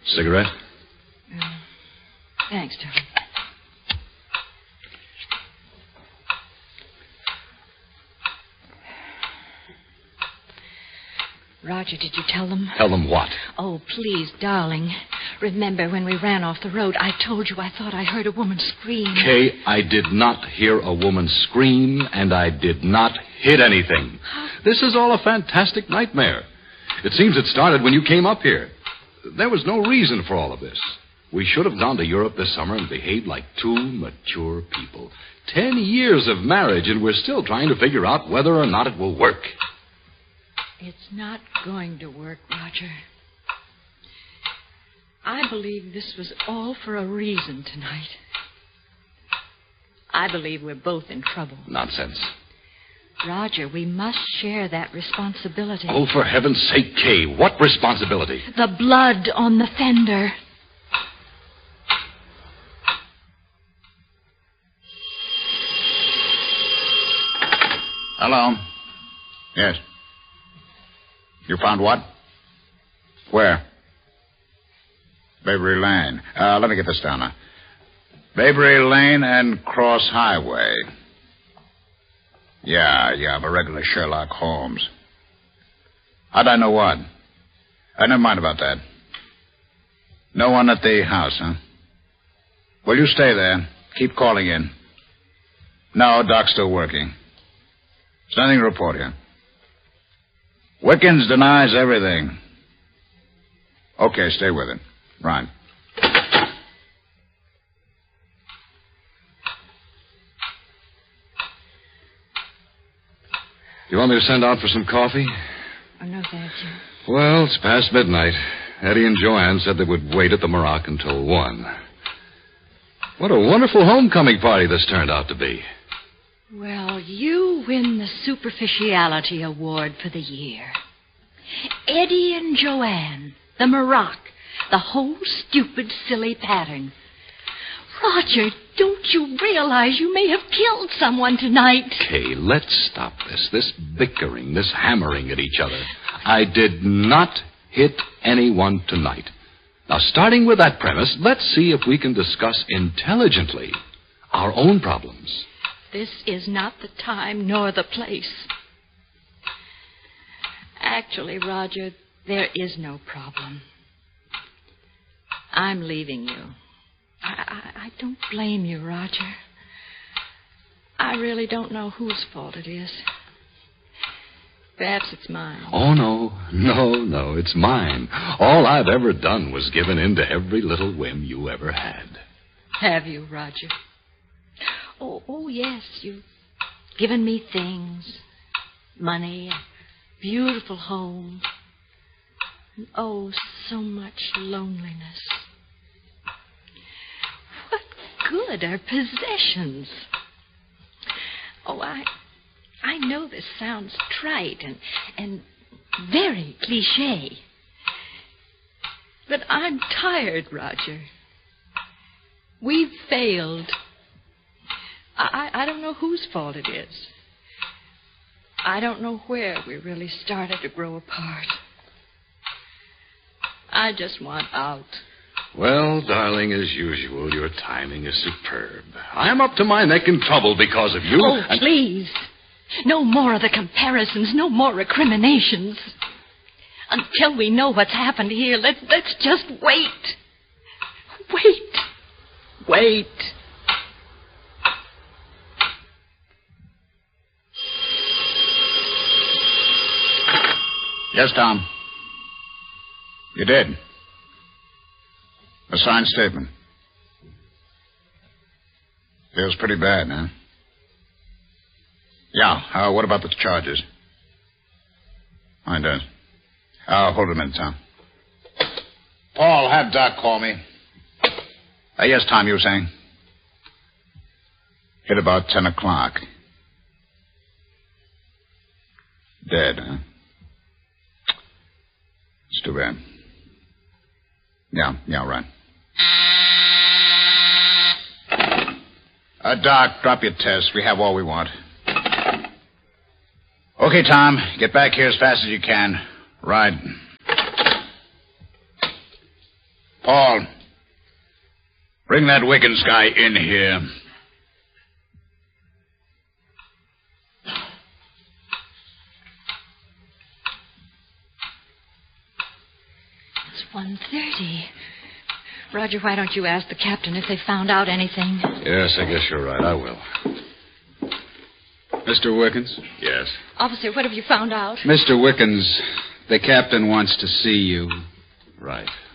Cigarette? Thanks, darling. Roger, did you tell them? Tell them what? Oh, please, darling. Remember when we ran off the road, I told you I thought I heard a woman scream. Kay, I did not hear a woman scream, and I did not hit anything. This is all a fantastic nightmare. It seems it started when you came up here. There was no reason for all of this. We should have gone to Europe this summer and behaved like two mature people. 10 years of marriage, and we're still trying to figure out whether or not it will work. It's not going to work, Roger. I believe this was all for a reason tonight. I believe we're both in trouble. Nonsense. Roger, we must share that responsibility. Oh, for heaven's sake, Kay, what responsibility? The blood on the fender. Hello. Yes. You found what? Where? Bayberry Lane. Let me get this down now. Bayberry Lane and Cross Highway. Yeah, I'm a regular Sherlock Holmes. How'd I know what? Never mind about that. No one at the house, huh? Well, you stay there. Keep calling in. No, Doc's still working. There's nothing to report here. Wickens denies everything. Okay, stay with it. Right. You want me to send out for some coffee? Oh, no, thank you. Well, it's past midnight. Eddie and Joanne said they would wait at the Maroc until 1. What a wonderful homecoming party this turned out to be. Well, you win the Superficiality Award for the year. Eddie and Joanne, the Maroc, the whole stupid, silly pattern. Roger, don't you realize you may have killed someone tonight? Kay, let's stop this bickering, this hammering at each other. I did not hit anyone tonight. Now, starting with that premise, let's see if we can discuss intelligently our own problems. This is not the time nor the place. Actually, Roger, there is no problem. I'm leaving you. I don't blame you, Roger. I really don't know whose fault it is. Perhaps it's mine. Oh, no, it's mine. All I've ever done was given in to every little whim you ever had. Have you, Roger? Oh, yes, you've given me things. Money, a beautiful home. And oh, so much loneliness. What good are possessions? Oh, I know this sounds trite and very cliché. But I'm tired, Roger. We've failed. I don't know whose fault it is. I don't know where we really started to grow apart. I just want out. Well, darling, as usual, your timing is superb. I'm up to my neck in trouble because of you. Oh, please. No more of the comparisons, no more recriminations. Until we know what's happened here, let's just wait. Wait. Yes, Tom. You did. A signed statement. Feels pretty bad, huh? Yeah, what about the charges? I does. Hold a minute, Tom. Paul, have Doc call me. Yes, Tom, you were saying? Hit about 10 o'clock. Dead, huh? It's too bad. Yeah, right. Doc, drop your test. We have all we want. Okay, Tom. Get back here as fast as you can. Right. Paul, bring that Wiggins guy in here. It's 1:30. Roger, why don't you ask the captain if they found out anything? Yes, I guess you're right. I will. Mr. Wickens? Yes. Officer, what have you found out? Mr. Wickens, the captain wants to see you. Right.